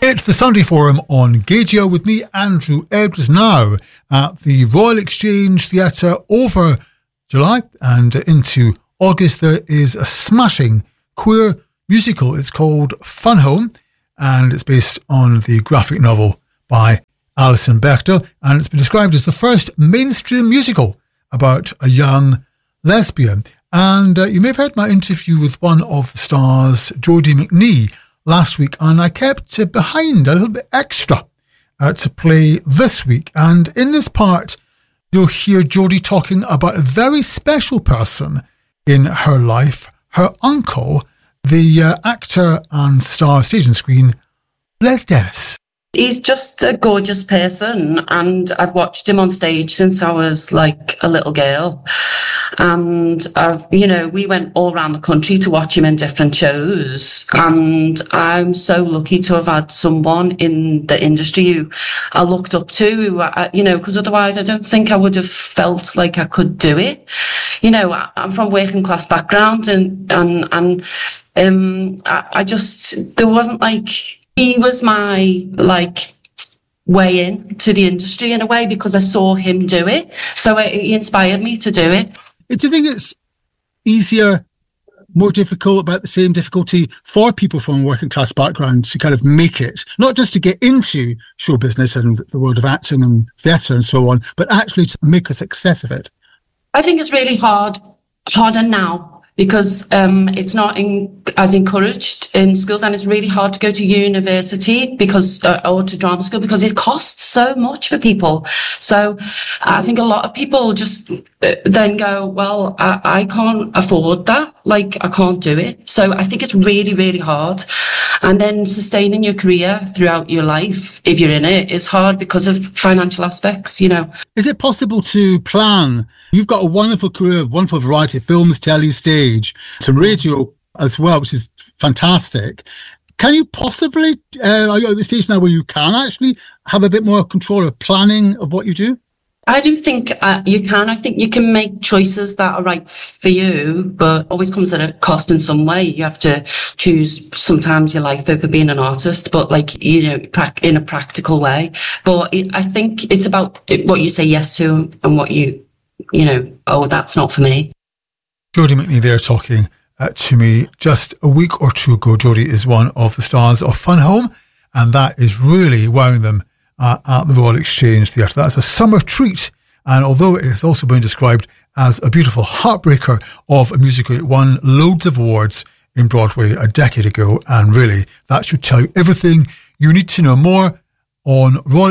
It's the Sunday Forum on Gageo with me, Andrew Edwards, now at the Royal Exchange Theatre over July and into August. There is a smashing queer musical. It's called Fun Home and it's based on the graphic novel by Alison Bechdel, and it's been described as the first mainstream musical about a young lesbian. And you may have heard my interview with one of the stars, Jodie McNee, last week, and I kept behind a little bit extra to play this week. And in this part, you'll hear Jodie talking about a very special person in her life, her uncle, the actor and star stage and screen, Les Dennis. He's just a gorgeous person, and I've watched him on stage since I was like a little girl. And we went all around the country to watch him in different shows. And I'm so lucky to have had someone in the industry who I looked up to, because otherwise I don't think I would have felt like I could do it. I'm from working class background and I just, there wasn't like, he was my way in to the industry in a way because I saw him do it. So he inspired me to do it. Do you think it's easier, more difficult, about the same difficulty for people from working class backgrounds to kind of make it, not just to get into show business and the world of acting and theatre and so on, but actually to make a success of it? I think it's really harder now. Because it's not as encouraged in schools, and it's really hard to go to university or to drama school because it costs so much for people. So I think a lot of people just then go, well, I can't afford that. Like, I can't do it. So I think it's really, really hard. And then sustaining your career throughout your life, if you're in it, is hard because of financial aspects, Is it possible to plan? You've got a wonderful career, wonderful variety of films, telly, stage, some radio as well, which is fantastic. Can you possibly, are you at the stage now where you can actually have a bit more control of planning of what you do? I do think you can. I think you can make choices that are right for you, but always comes at a cost in some way. You have to choose sometimes your life over being an artist, but in a practical way. But I think it's about what you say yes to and what that's not for me. Jodie McNee there talking to me just a week or two ago. Jodie is one of the stars of Fun Home, and that is really wowing them at the Royal Exchange Theatre. That's a summer treat, and although it has also been described as a beautiful heartbreaker of a musical, it won loads of awards in Broadway a decade ago, and really that should tell you everything you need to know. More on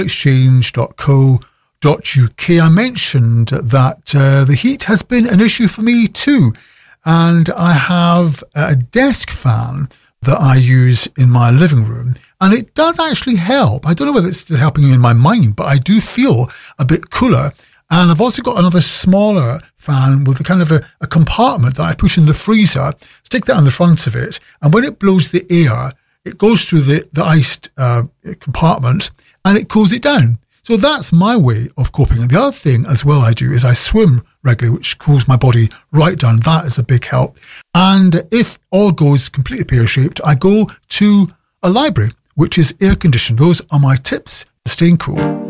royalexchange.co.uk. I mentioned that the heat has been an issue for me too, and I have a desk fan that I use in my living room, and it does actually help. I don't know whether it's helping me in my mind, but I do feel a bit cooler. And I've also got another smaller fan with a kind of a compartment that I push in the freezer, stick that on the front of it, and when it blows the air, it goes through the iced compartment and it cools it down. So that's my way of coping. And the other thing as well I do is I swim regularly, which cools my body right down. That is a big help. And if all goes completely pear-shaped, I go to a library, which is air-conditioned. Those are my tips for staying cool.